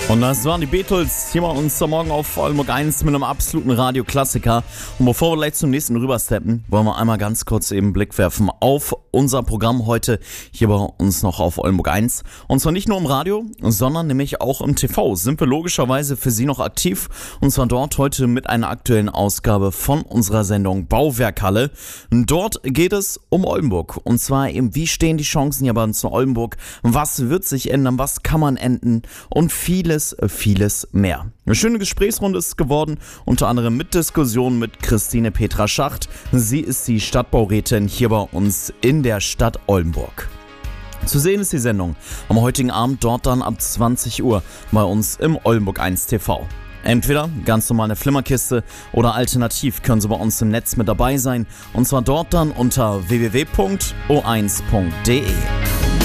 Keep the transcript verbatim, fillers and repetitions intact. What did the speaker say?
Und das waren die Beatles hier bei uns zum Morgen auf Oldenburg eins mit einem absoluten Radioklassiker. Und bevor wir gleich zum nächsten rübersteppen, wollen wir einmal ganz kurz eben einen Blick werfen auf unser Programm heute hier bei uns noch auf Oldenburg eins. Und zwar nicht nur im Radio, sondern nämlich auch im T V sind wir logischerweise für Sie noch aktiv. Und zwar dort heute mit einer aktuellen Ausgabe von unserer Sendung Bauwerkhalle. Dort geht es um Oldenburg. Und zwar eben, wie stehen die Chancen hier bei uns in Oldenburg? Was wird sich ändern? Was kann man enden? Und vieles vieles mehr. Eine schöne Gesprächsrunde ist es geworden, unter anderem mit Diskussion mit Christine Petra Schacht. Sie ist die Stadtbaurätin hier bei uns in der Stadt Oldenburg. Zu sehen ist die Sendung am heutigen Abend dort dann ab zwanzig Uhr bei uns im Oldenburg eins T V. Entweder ganz normal eine Flimmerkiste oder alternativ können Sie bei uns im Netz mit dabei sein und zwar dort dann unter w w w punkt o eins punkt d e.